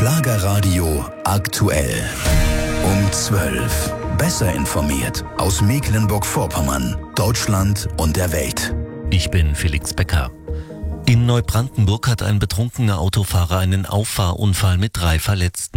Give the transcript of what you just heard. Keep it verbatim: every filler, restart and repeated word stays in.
Schlagerradio aktuell. Um zwölf. Besser informiert aus Mecklenburg-Vorpommern, Deutschland und der Welt. Ich bin Felix Becker. In Neubrandenburg hat ein betrunkener Autofahrer einen Auffahrunfall mit drei Verletzten